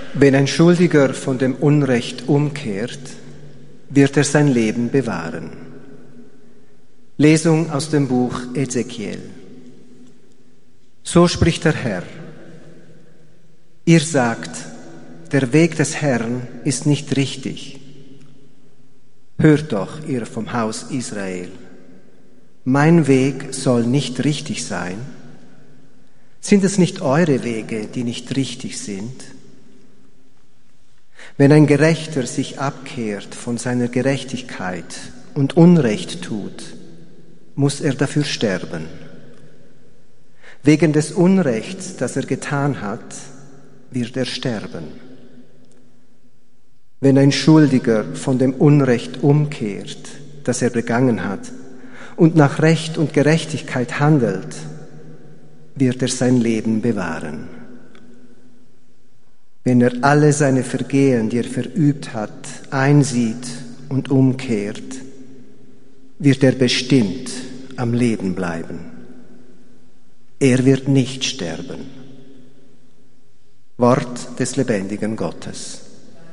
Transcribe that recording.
Wenn ein Schuldiger von dem Unrecht umkehrt, wird er sein Leben bewahren. Lesung aus dem Buch Ezekiel. So spricht der Herr. Ihr sagt, der Weg des Herrn ist nicht richtig. Hört doch, ihr vom Haus Israel. Mein Weg soll nicht richtig sein. Sind es nicht eure Wege, die nicht richtig sind? Wenn ein Gerechter sich abkehrt von seiner Gerechtigkeit und Unrecht tut, muss er dafür sterben. Wegen des Unrechts, das er getan hat, wird er sterben. Wenn ein Schuldiger von dem Unrecht umkehrt, das er begangen hat, und nach Recht und Gerechtigkeit handelt, wird er sein Leben bewahren. Wenn er alle seine Vergehen, die er verübt hat, einsieht und umkehrt, wird er bestimmt am Leben bleiben. Er wird nicht sterben. Wort des lebendigen Gottes.